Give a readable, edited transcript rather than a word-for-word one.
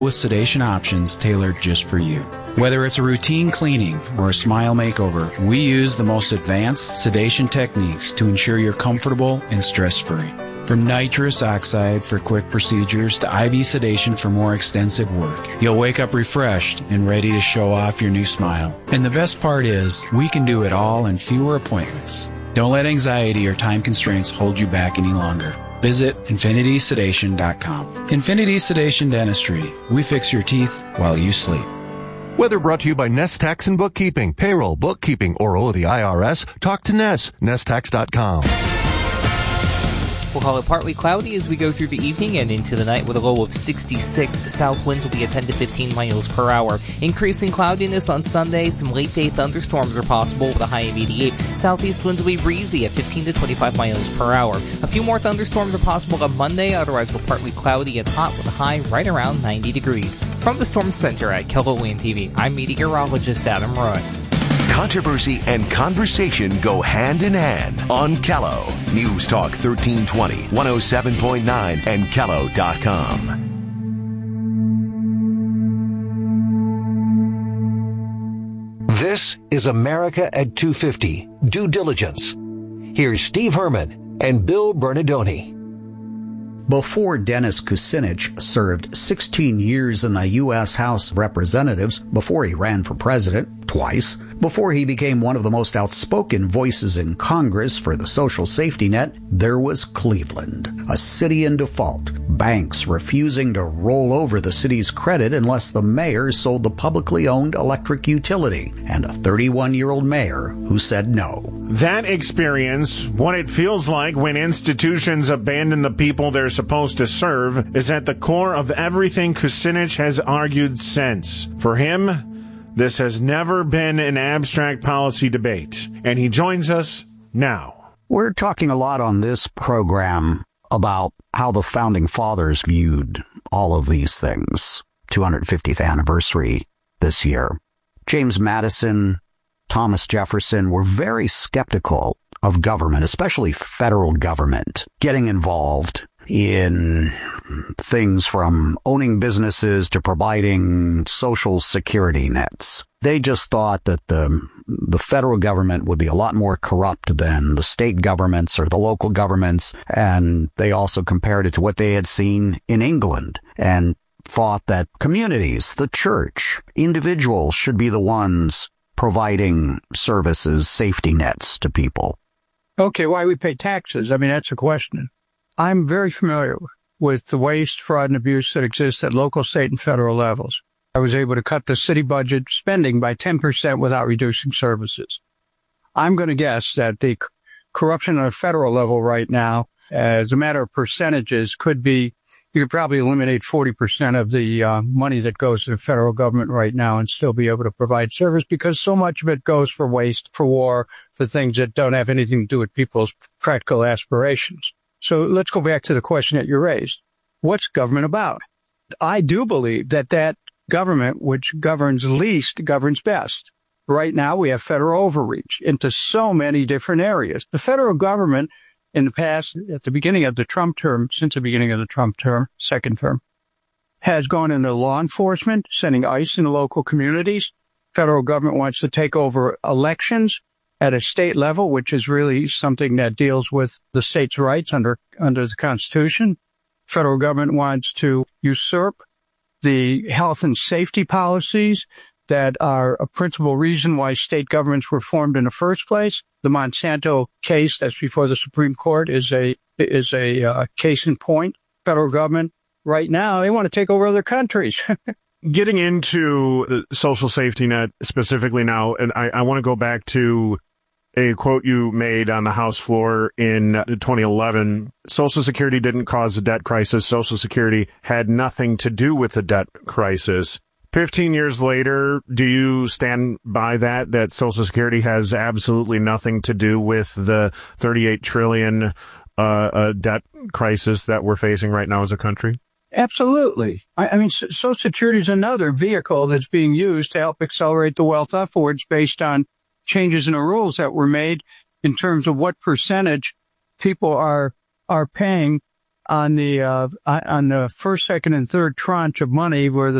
with sedation options tailored just for you. Whether it's a routine cleaning or a smile makeover, we use the most advanced sedation techniques to ensure you're comfortable and stress-free. From nitrous oxide for quick procedures to IV sedation for more extensive work, you'll wake up refreshed and ready to show off your new smile. And the best part is, we can do it all in fewer appointments. Don't let anxiety or time constraints hold you back any longer. Visit infinitysedation.com. Infinity Sedation Dentistry. We fix your teeth while you sleep. Weather brought to you by Nest Tax and Bookkeeping. Payroll, bookkeeping, or owe the IRS? Talk to Nest. NestTax.com. We'll call it partly cloudy as we go through the evening and into the night with a low of 66. South winds will be at 10 to 15 miles per hour. Increasing cloudiness on Sunday. Some late-day thunderstorms are possible with a high of 88. Southeast winds will be breezy at 15 to 25 miles per hour. A few more thunderstorms are possible on Monday. Otherwise, we're partly cloudy and hot with a high right around 90 degrees. From the Storm Center at KELOLAND TV, I'm meteorologist Adam Roy. Controversy and conversation go hand in hand on KELO. News Talk 1320, 107.9, and KELO.com. This is America at 250, Due Diligence. Here's Steve Herman and Bill Bernardoni. Before Dennis Kucinich served 16 years in the U.S. House of Representatives, before he ran for president twice, before he became one of the most outspoken voices in Congress for the social safety net, there was Cleveland, a city in default, banks refusing to roll over the city's credit unless the mayor sold the publicly owned electric utility, and a 31-year-old mayor who said no. That experience, what it feels like when institutions abandon the people they're supposed to serve, is at the core of everything Kucinich has argued since. For him, this has never been an abstract policy debate, and he joins us now. We're talking a lot on this program about how the Founding Fathers viewed all of these things. 250th anniversary this year. James Madison, Thomas Jefferson were very skeptical of government, especially federal government, getting involved in things from owning businesses to providing social security nets. They just thought that the federal government would be a lot more corrupt than the state governments or the local governments, and they also compared it to what they had seen in England and thought that communities, the church, individuals should be the ones providing services, safety nets to people. Okay, why we pay taxes? I mean, that's a question. I'm very familiar with the waste, fraud, and abuse that exists at local, state, and federal levels. I was able to cut the city budget spending by 10% without reducing services. I'm going to guess that the corruption at a federal level right now, as a matter of percentages, could be, you could probably eliminate 40% of the money that goes to the federal government right now and still be able to provide service, because so much of it goes for waste, for war, for things that don't have anything to do with people's practical aspirations. So let's go back to the question that you raised. What's government about? I do believe that government, which governs least, governs best. Right now, we have federal overreach into so many different areas. The federal government in the past, at the beginning of the Trump term, since the beginning of the Trump term, second term, has gone into law enforcement, sending ICE into local communities. Federal government wants to take over elections at a state level, which is really something that deals with the state's rights under the Constitution. Federal government wants to usurp the health and safety policies that are a principal reason why state governments were formed in the first place. The Monsanto case that's before the Supreme Court is a case in point. Federal government right now, they want to take over other countries. Getting into the social safety net specifically now, and I want to go back to a quote you made on the House floor in 2011. Social Security didn't cause the debt crisis. Social Security had nothing to do with the debt crisis. 15 years later, do you stand by that Social Security has absolutely nothing to do with the $38 trillion debt crisis that we're facing right now as a country? Absolutely. I mean, Social Security is another vehicle that's being used to help accelerate the wealth upwards based on changes in the rules that were made in terms of what percentage people are paying on the first, second, and third tranche of money where the